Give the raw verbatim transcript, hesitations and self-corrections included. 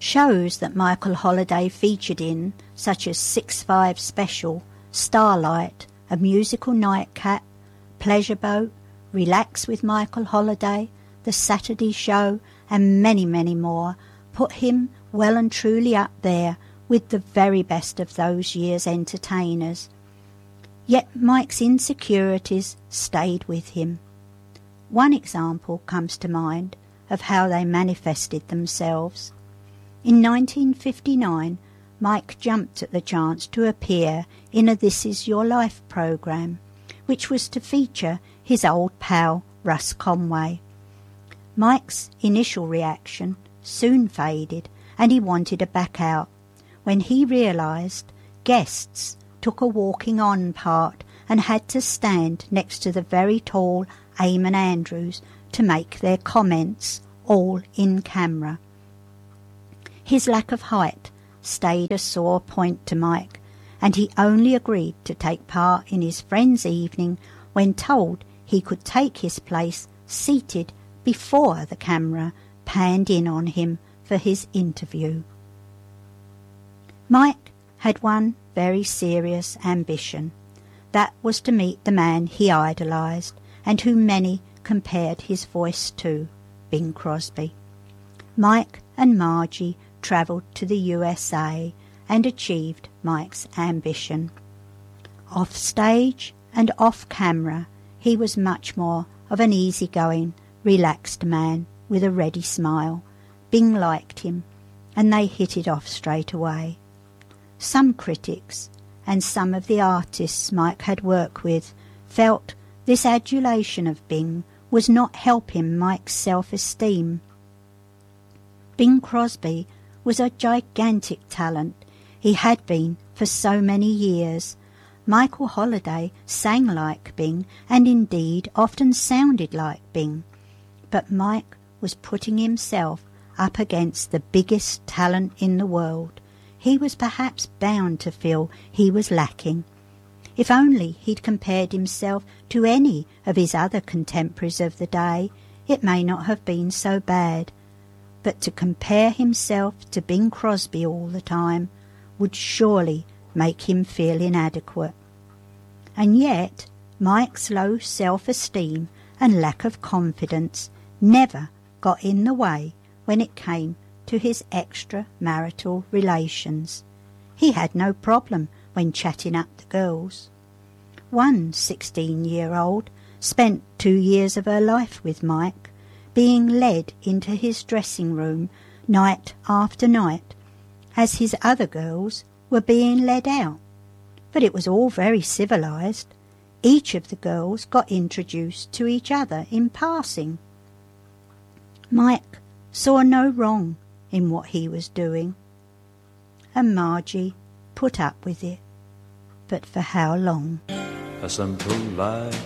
Shows that Michael Holiday featured in, such as six five Special, Starlight, A Musical Nightcap, Pleasure Boat, Relax with Michael Holiday, The Saturday Show, and many, many more, put him well and truly up there with the very best of those years' entertainers. Yet Mike's insecurities stayed with him. One example comes to mind of how they manifested themselves. In nineteen fifty-nine, Mike jumped at the chance to appear in a This Is Your Life programme, which was to feature his old pal Russ Conway. Mike's initial reaction soon faded, and he wanted to back out, when he realised guests took a walking-on part and had to stand next to the very tall Eamon Andrews to make their comments, all in camera. His lack of height stayed a sore point to Mike, and he only agreed to take part in his friend's evening when told he could take his place seated before the camera panned in on him for his interview. Mike had one very serious ambition. That was to meet the man he idolised and whom many compared his voice to, Bing Crosby. Mike and Margie travelled to the U S A and achieved Mike's ambition. Off stage and off camera, he was much more of an easygoing, relaxed man with a ready smile. Bing liked him, and they hit it off straight away. Some critics and some of the artists Mike had worked with felt this adulation of Bing was not helping Mike's self-esteem. Bing Crosby was a gigantic talent. He had been for so many years. Michael Holiday sang like Bing, and indeed often sounded like Bing. But Mike was putting himself up against the biggest talent in the world. He was perhaps bound to feel he was lacking. If only he'd compared himself to any of his other contemporaries of the day, it may not have been so bad. But to compare himself to Bing Crosby all the time would surely make him feel inadequate. And yet Mike's low self-esteem and lack of confidence never got in the way when it came to his extramarital relations. He had no problem when chatting up the girls. One sixteen-year-old spent two years of her life with Mike, being led into his dressing room night after night, as his other girls were being led out. But it was all very civilised. Each of the girls got introduced to each other in passing. Mike saw no wrong in what he was doing, and Margie put up with it. But for how long? A simple life